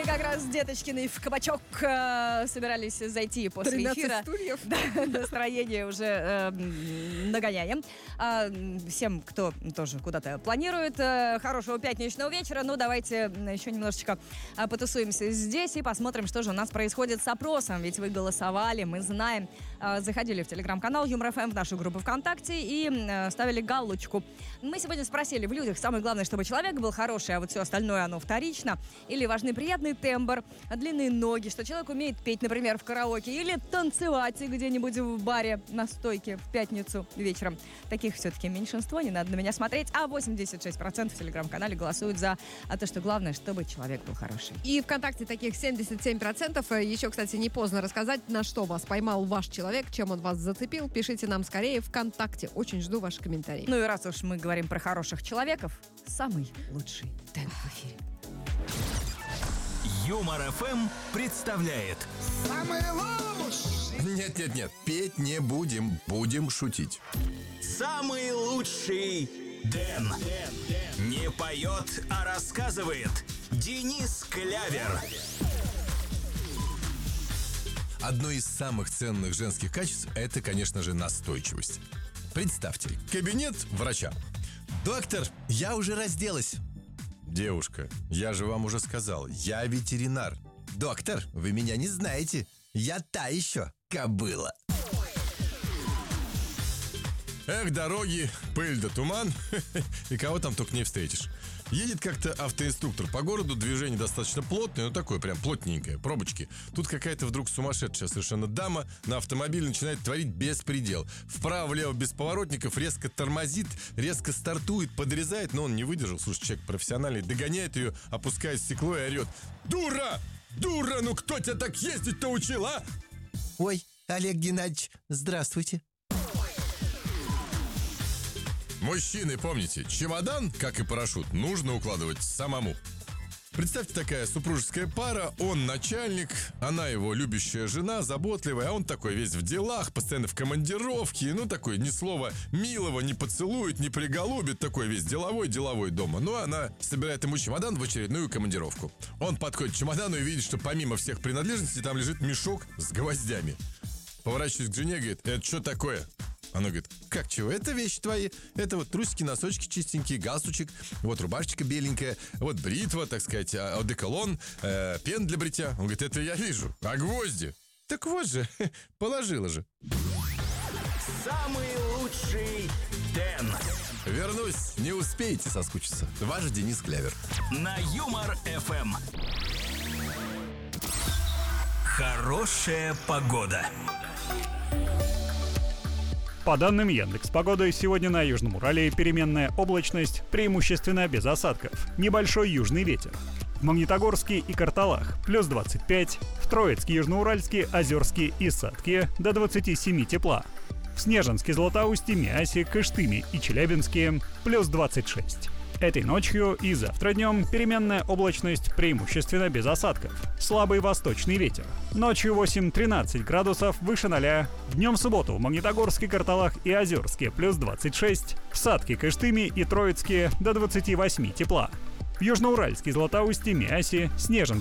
Как раз Деточкины в кабачок собирались зайти после 13 эфира. стульев. Да, настроение уже нагоняем. Всем, кто тоже куда-то планирует, хорошего пятничного вечера. Ну, давайте еще немножечко потусуемся здесь и посмотрим, что же у нас происходит с опросом. Ведь вы голосовали, мы знаем. Заходили в телеграм-канал Юмор ФМ, в нашу группу ВКонтакте и ставили галочку. Мы сегодня спросили в людях, самое главное, чтобы человек был хороший, а вот все остальное, оно вторично. Или важны приятный тембр, длинные ноги, что человек умеет петь, например, в караоке, или танцевать где-нибудь в баре на стойке в пятницу вечером. Таких все-таки меньшинство, не надо на меня смотреть. А 86% в телеграм-канале голосуют за то, что главное, чтобы человек был хороший. И ВКонтакте таких 77%. Еще, кстати, не поздно рассказать, на что вас поймал ваш человек, чем он вас зацепил. Пишите нам скорее ВКонтакте. Очень жду ваши комментарии. Ну и раз уж мы говорим про хороших человеков, самый лучший темп в эфире. Юмор ФМ представляет. Самый лучший. Нет, петь не будем, будем шутить. Самый лучший Дэн. Не поет, а рассказывает. Денис Клявер. Одно из самых ценных женских качеств – это, конечно же, настойчивость. Представьте, кабинет врача. «Доктор, я уже разделась». «Девушка, я же вам уже сказал, я ветеринар». «Доктор, вы меня не знаете, я та еще кобыла». Эх, дороги, пыль да туман, и кого там только не встретишь. Едет как-то автоинструктор по городу, движение достаточно плотное, ну такое прям плотненькое, пробочки. Тут какая-то вдруг сумасшедшая совершенно дама на автомобиле начинает творить беспредел. Вправо-влево без поворотников, резко тормозит, резко стартует, подрезает, но он не выдержал, слушай, человек профессиональный, догоняет ее, опускает стекло и орет: «Дура! Дура! Ну кто тебя так ездить-то учил, а?» Ой, Олег Геннадьевич, здравствуйте. Мужчины, помните, чемодан, как и парашют, нужно укладывать самому. Представьте, такая супружеская пара, он начальник, она его любящая жена, заботливая, а он такой весь в делах, постоянно в командировке, ну такой ни слова милого не поцелует, не приголубит, такой весь деловой дома. Ну, она собирает ему чемодан в очередную командировку. Он подходит к чемодану и видит, что помимо всех принадлежностей там лежит мешок с гвоздями. Поворачивается к жене и говорит: «Это что такое?» Она говорит: «Как чего? Это вещи твои. Это вот трусики, носочки чистенькие, галстучек, вот рубашечка беленькая, вот бритва, так сказать, одеколон, пен для бритья». Он говорит: «Это я вижу. А гвозди?» «Так вот же, положила же». Самый лучший Дэн. Вернусь, не успеете соскучиться. Ваш Денис Клявер. На Юмор ФМ. Хорошая погода. По данным Яндекс.Погоды, сегодня на Южном Урале переменная облачность, преимущественно без осадков. Небольшой южный ветер. В Магнитогорске и Карталах плюс 25, в Троицке, Южноуральске, Озерске и Сатке до 27 тепла. В Снежинске, Златоусте, Миасе, Кыштыме и Челябинске плюс 26. Этой ночью и завтра днем переменная облачность, преимущественно без осадков. Слабый восточный ветер. Ночью 8-13 градусов выше 0. Днем в субботу в Магнитогорске, Карталах и Озерске плюс 26. В Сатке, Кыштыме и Троицке до 28 тепла. В Южноуральске, Златоусте, Миасе, Снежинске,